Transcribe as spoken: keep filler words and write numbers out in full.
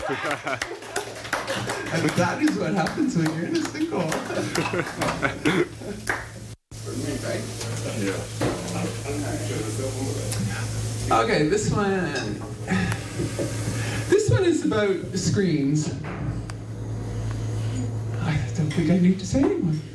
And that is what happens when you're in a sinkhole. Okay, this one. This one is about screens. I don't think I need to say anymore.